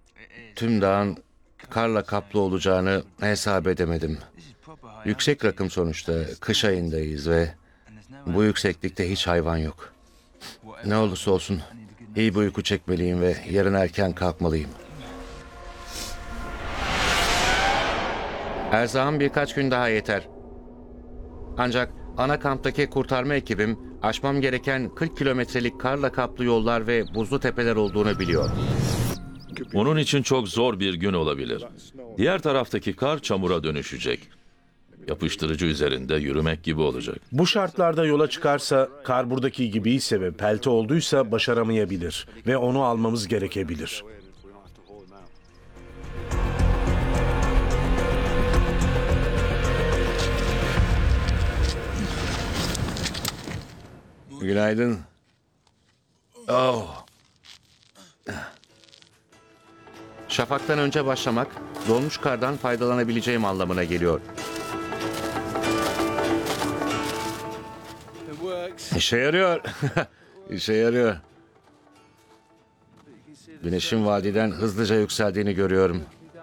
tüm dağın karla kaplı olacağını hesap edemedim. Yüksek rakım sonuçta, kış ayındayız ve bu yükseklikte hiç hayvan yok. Ne olursa olsun iyi bir uyku çekmeliyim ve yarın erken kalkmalıyım. Erzağım birkaç gün daha yeter. Ancak ana kamptaki kurtarma ekibim aşmam gereken 40 kilometrelik karla kaplı yollar ve buzlu tepeler olduğunu biliyor. Onun için çok zor bir gün olabilir. Diğer taraftaki kar çamura dönüşecek. Yapıştırıcı üzerinde yürümek gibi olacak. Bu şartlarda yola çıkarsa, kar buradaki gibi ise ve pelte olduysa başaramayabilir ve onu almamız gerekebilir. Günaydın. Oh. Şafaktan önce başlamak, donmuş kardan faydalanabileceğim anlamına geliyor. İşe yarıyor. İşe yarıyor. Güneşin vadiden hızlıca yükseldiğini görüyorum.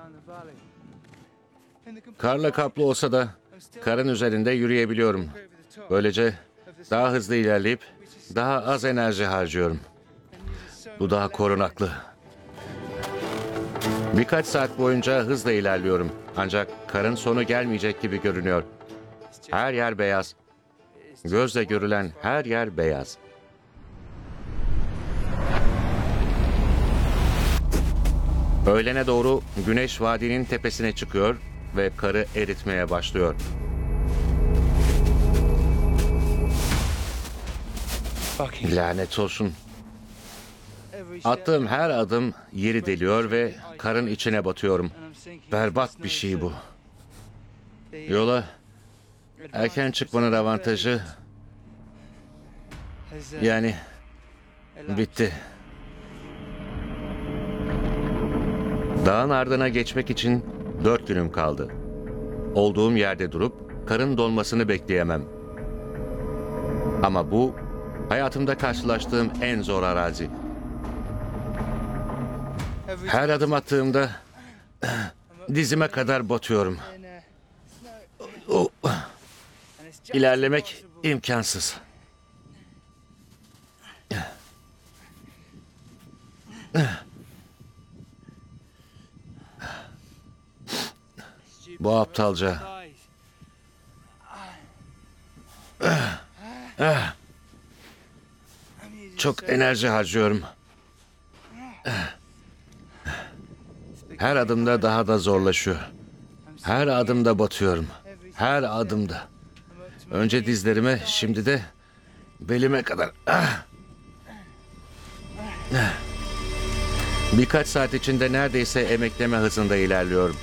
Karla kaplı olsa da karın üzerinde yürüyebiliyorum. Böylece daha hızlı ilerleyip daha az enerji harcıyorum. Bu daha korunaklı. Birkaç saat boyunca hızla ilerliyorum. Ancak karın sonu gelmeyecek gibi görünüyor. Her yer beyaz. Gözle görülen her yer beyaz. Öğlene doğru güneş vadinin tepesine çıkıyor ve karı eritmeye başlıyor. Lanet olsun. Attığım her adım yeri deliyor ve karın içine batıyorum. Berbat bir şey bu. Yola erken çıkmanın avantajı, yani bitti. Dağın ardına geçmek için 4 günüm kaldı. Olduğum yerde durup karın donmasını bekleyemem. Ama bu hayatımda karşılaştığım en zor arazi. Her adım attığımda dizime kadar batıyorum. Oh. İlerlemek imkansız. Bu aptalca. Çok enerji harcıyorum. Her adımda daha da zorlaşıyor. Her adımda batıyorum. Her adımda. Önce dizlerime, şimdi de belime kadar. Birkaç saat içinde neredeyse emekleme hızında ilerliyorum.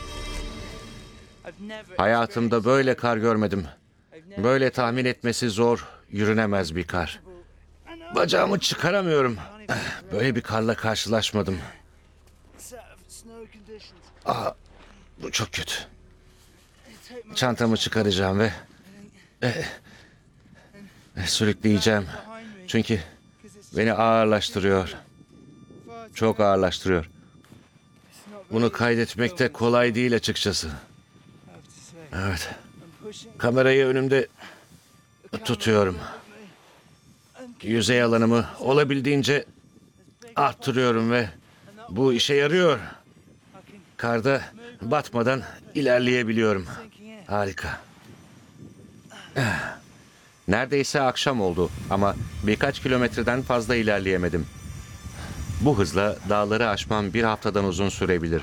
Hayatımda böyle kar görmedim. Böyle tahmin etmesi zor, yürünemez bir kar. Bacağımı çıkaramıyorum. Böyle bir karla karşılaşmadım. Bu çok kötü. Çantamı çıkaracağım ve sürükleyeceğim. Çünkü beni ağırlaştırıyor. Çok ağırlaştırıyor. Bunu kaydetmek de kolay değil açıkçası. Evet. Kamerayı önümde tutuyorum. Yüzey alanımı olabildiğince arttırıyorum ve bu işe yarıyor. Karda batmadan ilerleyebiliyorum. Harika. Neredeyse akşam oldu ama birkaç kilometreden fazla ilerleyemedim. Bu hızla dağları aşmam bir haftadan uzun sürebilir.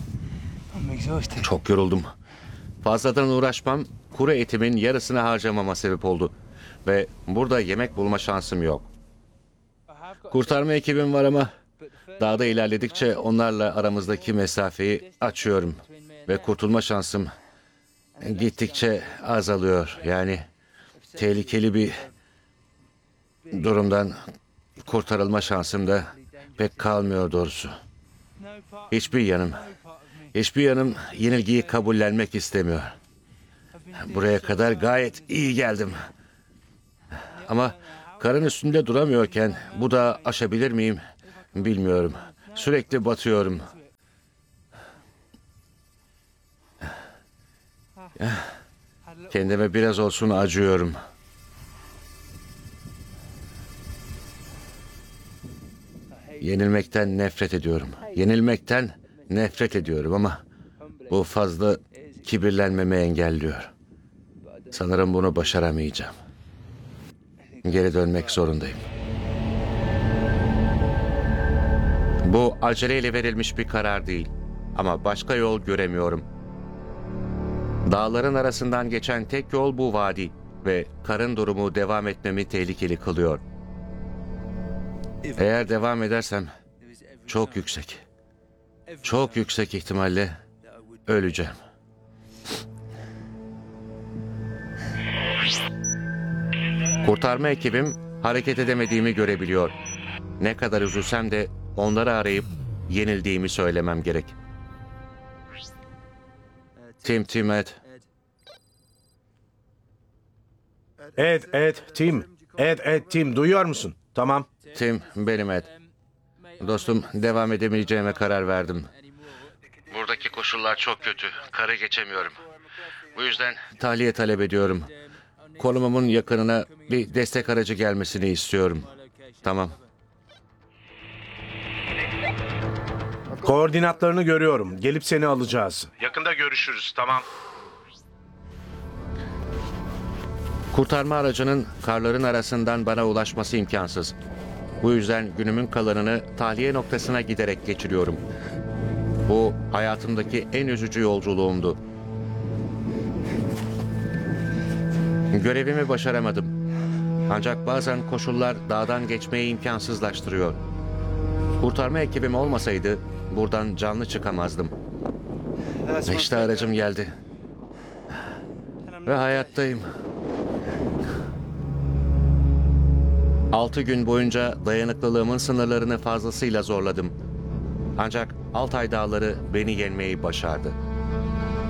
Çok yoruldum. Fazladan uğraşmam kuru etimin yarısını harcamama sebep oldu. Ve burada yemek bulma şansım yok. Kurtarma ekibim var ama dağda ilerledikçe onlarla aramızdaki mesafeyi açıyorum. Ve kurtulma şansım gittikçe azalıyor. Yani tehlikeli bir durumdan kurtarılma şansım da pek kalmıyor doğrusu. Hiçbir yanım yenilgiyi kabullenmek istemiyor. Buraya kadar gayet iyi geldim. Ama karın üstünde duramıyorken bu da aşabilir miyim bilmiyorum. Sürekli batıyorum. Kendime biraz olsun acıyorum. Yenilmekten nefret ediyorum. Yenilmekten nefret ediyorum ama bu fazla kibirlenmemi engelliyor. Sanırım bunu başaramayacağım. Geri dönmek zorundayım. Bu aceleyle verilmiş bir karar değil. Ama başka yol göremiyorum. Dağların arasından geçen tek yol bu vadi ve karın durumu devam etmemi tehlikeli kılıyor. Eğer devam edersem çok yüksek ihtimalle öleceğim. Kurtarma ekibim hareket edemediğimi görebiliyor. Ne kadar üzülsem de onları arayıp yenildiğimi söylemem gerek. Tim, Ed. Tim, duyuyor musun? Tamam. Tim, benim Ed. Dostum, devam edemeyeceğime karar verdim. Buradaki koşullar çok kötü. Karı geçemiyorum. Bu yüzden tahliye talep ediyorum. Konumumun yakınına bir destek aracı gelmesini istiyorum. Tamam. Koordinatlarını görüyorum. Gelip seni alacağız. Yakında görüşürüz, tamam. Kurtarma aracının karların arasından bana ulaşması imkansız. Bu yüzden günümün kalanını tahliye noktasına giderek geçiriyorum. Bu hayatımdaki en üzücü yolculuğumdu. Görevimi başaramadım. Ancak bazen koşullar dağdan geçmeyi imkansızlaştırıyor. Kurtarma ekibim olmasaydı buradan canlı çıkamazdım. İşte aracım geldi. Ve hayattayım. 6 gün boyunca dayanıklılığımın sınırlarını fazlasıyla zorladım. Ancak Altay Dağları beni yenmeyi başardı.